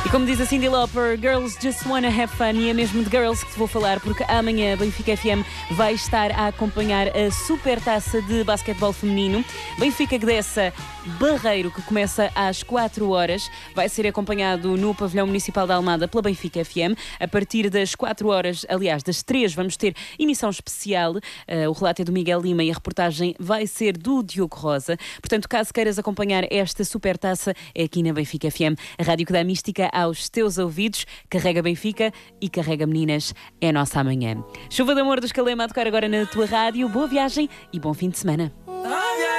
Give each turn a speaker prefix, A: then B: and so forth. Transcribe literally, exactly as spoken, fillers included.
A: Como diz a Cyndi Lauper, Girls Just Wanna Have Fun, e é mesmo de Girls que te vou falar, porque amanhã a Benfica F M vai estar a acompanhar a Supertaça de Basquetebol Feminino. Benfica Gdessa Barreiro, que começa às quatro horas, vai ser acompanhado no Pavilhão Municipal da Almada pela Benfica F M. A partir das quatro horas, aliás, das três, vamos ter emissão especial. Uh, o relato é do Miguel Lima e a reportagem vai ser do Diogo Rosa. Portanto, caso queiras acompanhar esta Supertaça, é aqui na Benfica F M, a rádio que dá mística aos teus ouvidos. Carrega Benfica e carrega meninas, é a nossa amanhã. Chuva de Amor dos Calema a tocar agora na tua rádio. Boa viagem e bom fim de semana.